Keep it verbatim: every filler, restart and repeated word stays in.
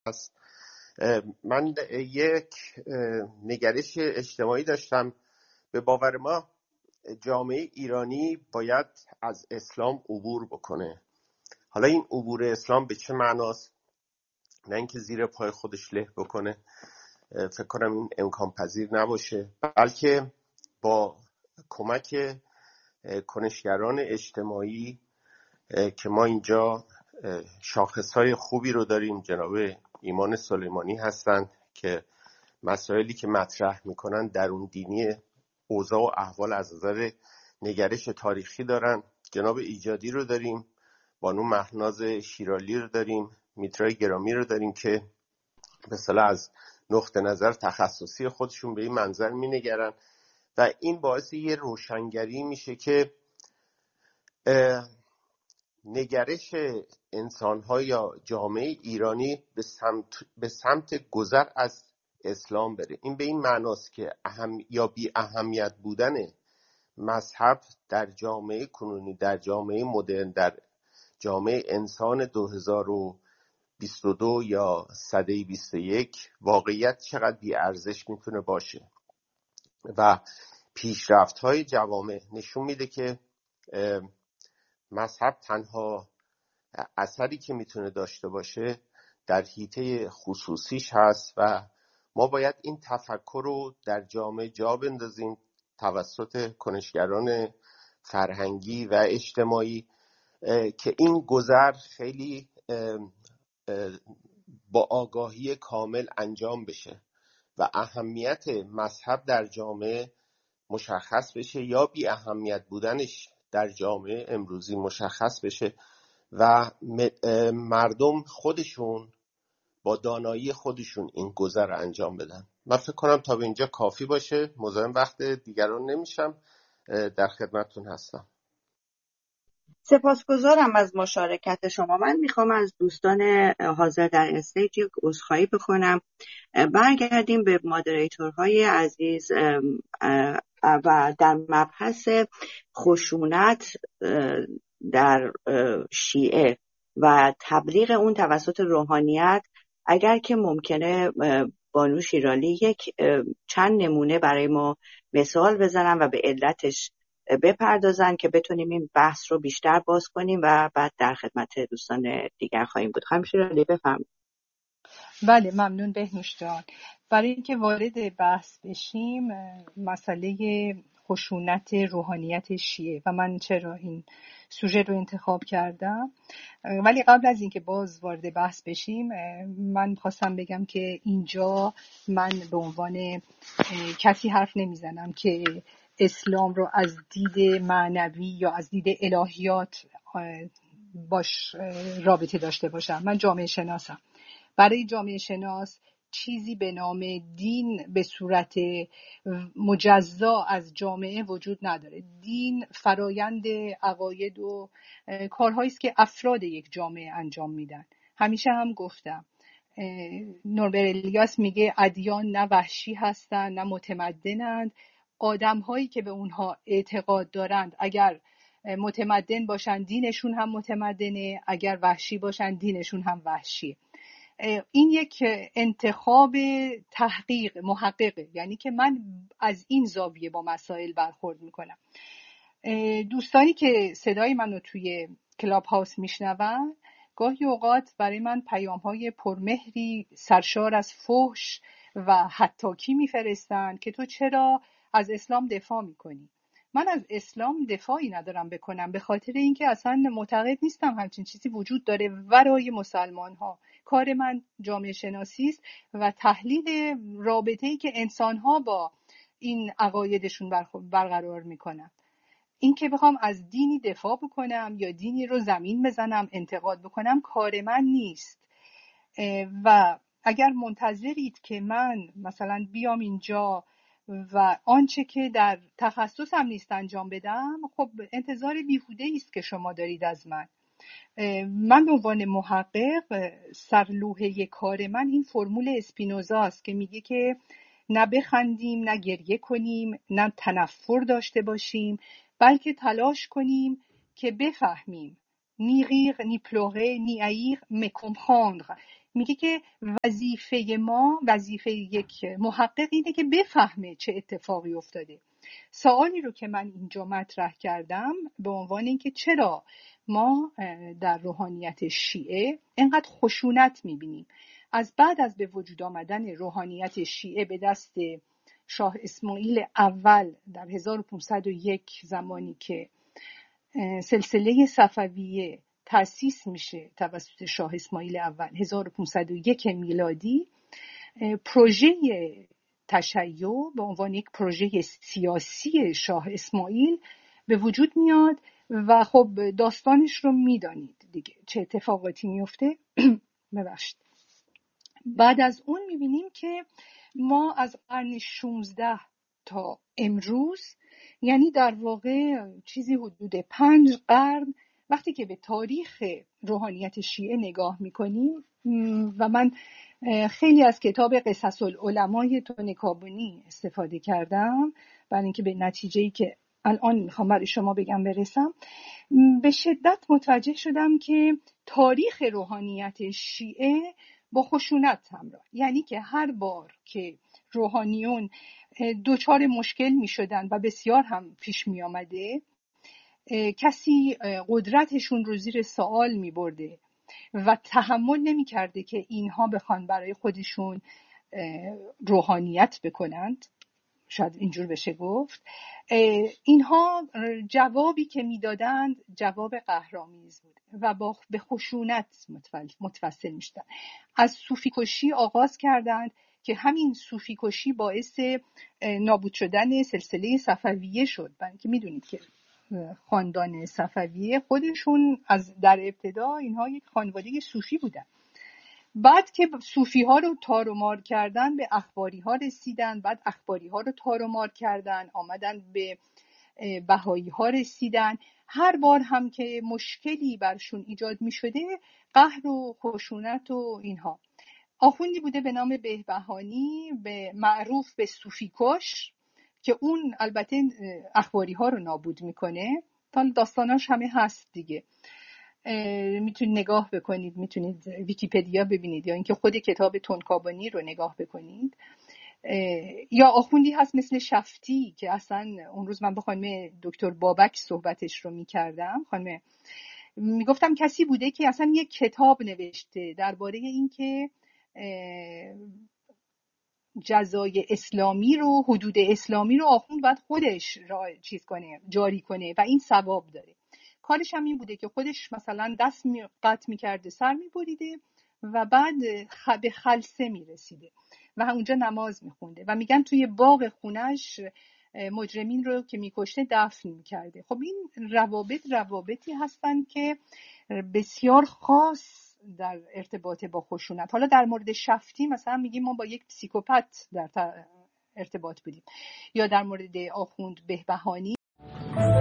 هست. من یک نگرش اجتماعی داشتم. به باور ما جامعه ایرانی باید از اسلام عبور بکنه. حالا این عبور اسلام به چه معناست؟ نه اینکه زیر پای خودش له بکنه، فکر کنم این امکان پذیر نباشه، بلکه با کمک کنشگران اجتماعی که ما اینجا شاخصهای خوبی رو داریم. جناب ایمان سلیمانی هستند که مسائلی که مطرح میکنن درون دینی اوضاع و احوال از نظر نگرش تاریخی دارن. جناب ایجادی رو داریم، بانو مهناز شیرالی رو داریم، میترای گرامی رو داریم که به اصطلاح از نقطه نظر تخصصی خودشون به این منظر مینگرن و این باعث یه روشنگری میشه که نگرش انسان‌ها یا جامعه ایرانی به سمت به سمت گذر از اسلام بره. این به این معناست که اهم یا بی اهمیت بودن مذهب در جامعه کنونی، در جامعه مدرن، در جامعه انسان دو هزار و بیست و دو یا سده بیست و یک واقعیت چقدر بی ارزش میتونه باشه و پیشرفت‌های جوامع نشون میده که مذهب تنها اثری که میتونه داشته باشه در حیطه خصوصیش هست و ما باید این تفکر رو در جامعه جا بندازیم توسط کنشگران فرهنگی و اجتماعی که این گذر خیلی با آگاهی کامل انجام بشه و اهمیت مذهب در جامعه مشخص بشه یا بی اهمیت بودنش در جامعه امروزی مشخص بشه و مردم خودشون با دانایی خودشون این گذر رو انجام بدن. من فکر کنم تا به اینجا کافی باشه، مزاحم وقت دیگران نمیشم، در خدمتتون هستم. سپاسگزارم از مشارکت شما. من میخوام از دوستان حاضر در استیج یک عذرخواهی بکنم. برگردیم به مادریتورهای عزیز و در مبحث خشونت در شیعه و تبلیغ اون توسط روحانیت. اگر که ممکنه بانو شیرالی یک چند نمونه برای ما مثال بزنن و به علتش بپردازن که بتونیم این بحث رو بیشتر باز کنیم و بعد در خدمت دوستان دیگر خواهیم بود. خانم شیرالی بفرمایید. بله ممنون بهنوش جان. برای اینکه وارد بحث بشیم، مسئله خشونت روحانیت شیعه و من چرا این سوژه رو انتخاب کردم، ولی قبل از اینکه باز وارد بحث بشیم من خواستم بگم که اینجا من به عنوان کسی حرف نمیزنم که اسلام رو از دید معنوی یا از دید الهیات باش رابطه داشته باشم. من جامعه شناسم. برای جامعه شناس چیزی به نام دین به صورت مجزا از جامعه وجود نداره. دین فرایند عقاید و کارهایی است که افراد یک جامعه انجام میدن. همیشه هم گفتم نوربر الیاس میگه ادیان نه وحشی هستند نه متمدنند. آدم‌هایی که به اونها اعتقاد دارند اگر متمدن باشن دینشون هم متمدنه، اگر وحشی باشن دینشون هم وحشیه. این یک انتخاب تحقیق محققه، یعنی که من از این زاویه با مسائل برخورد میکنم. دوستانی که صدای منو توی کلاب هاوس میشنون گاهی اوقات برای من پیام های پرمهری سرشار از فحش و حطاکی میفرستن که تو چرا از اسلام دفاع میکنی. من از اسلام دفاعی ندارم بکنم، به خاطر اینکه اصلا معتقد نیستم همچین چیزی وجود داره ورای مسلمان ها. کار من جامعه شناسی است و تحلیل رابطه‌ای که انسان ها با این عقایدشون برقرار میکنن. این که بخوام از دینی دفاع بکنم یا دینی رو زمین بزنم انتقاد بکنم کار من نیست. و اگر منتظرید که من مثلا بیام اینجا و آنچه که در تخصصم نیست انجام بدم، خب انتظار بیهوده است که شما دارید از من. من به عنوان محقق سرلوحه کار من این فرمول اسپینوزا است که میگه که نه بخندیم نه گریه کنیم نه تنفر داشته باشیم، بلکه تلاش کنیم که بفهمیم. نی ریر نی پلوره نی ایر می کمپراندر. میگه که وظیفه ما، وظیفه یک محقق اینه که بفهمه چه اتفاقی افتاده. سوالی رو که من اینجا مطرح کردم به عنوان اینکه چرا ما در روحانیت شیعه اینقدر خشونت میبینیم. از بعد از به وجود آمدن روحانیت شیعه به دست شاه اسماعیل اول در هزار و پانصد و یک، زمانی که سلسله صفویه تأسیس میشه توسط شاه اسماعیل اول هزار و پانصد و یک میلادی، پروژه تشیع به عنوان یک پروژه سیاسی شاه اسماعیل به وجود میاد و خب داستانش رو میدانید دیگه چه اتفاقاتی میفته. ببخشید. بعد از اون میبینیم که ما از قرن شانزده تا امروز، یعنی در واقع چیزی حدود پنج قرن، وقتی که به تاریخ روحانیت شیعه نگاه میکنیم و من خیلی از کتاب قصص العلمای تونکابونی استفاده کردم برای اینکه به نتیجه‌ای که الان میخوام برای شما بگم برسم، به شدت متوجه شدم که تاریخ روحانیت شیعه با خشونت همراه، یعنی که هر بار که روحانیون دوچار مشکل می شدن و بسیار هم پیش می آمده، کسی قدرتشون رو زیر سوال می برده و تحمل نمی کرده که اینها بخوان برای خودشون روحانیت بکنند، شاید اینجور بشه گفت، اینها جوابی که میدادند جواب قهرآمیز بود و با به خشونت متوسل میشدن. از صوفی کشی آغاز کردند که همین صوفی کشی باعث نابود شدن سلسله صفویه شد، برای اینکه میدونید که خاندان صفویه خودشون از در ابتدا اینها یک خانواده صوفی بودن. بعد که صوفی ها رو تار و مار کردن به اخباری ها رسیدن، بعد اخباری ها رو تار و مار کردن آمدن به بهایی ها رسیدن. هر بار هم که مشکلی برشون ایجاد می شده، قهر و خشونت و اینها. آخوندی بوده به نام بهبهانی، به معروف به صوفی کش، که اون البته اخباری ها رو نابود میکنه. تا داستاناش همه هست دیگه، میتونید نگاه بکنید، میتونید ویکی‌پدیا ببینید یا اینکه خود کتاب تونکابونی رو نگاه بکنید. یا آخوندی هست مثل شفتی که اصلا اون روز من با خانم دکتر بابک صحبتش رو میکردم، خانم میگفتم کسی بوده که اصلا یک کتاب نوشته درباره اینکه جزای اسلامی رو، حدود اسلامی رو آخوند باید خودش را چیز کنه، جاری کنه و این ثواب داره. کارش هم این بوده که خودش مثلا دست می قطع می‌کرده، سر می‌بریده و بعد به خلسه می‌رسیده و اونجا نماز می‌خونده و میگن توی باغ خونش مجرمین رو که می‌کشته دفن می‌کرده. خب این روابط روابطی هستن که بسیار خاص در ارتباط با خشونت. حالا در مورد شفتی مثلا میگیم ما با یک پسیکوپت در ارتباط بودیم، یا در مورد آخوند بهبهانی